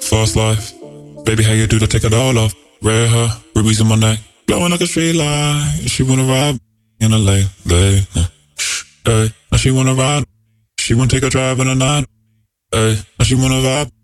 Fast life. Baby, how you do to take it all off? Red hair, rubies in my neck, glowing like a street light. She wanna ride in a late. Hey, now she wanna ride. She wanna take a drive in the night. Hey, now she wanna vibe.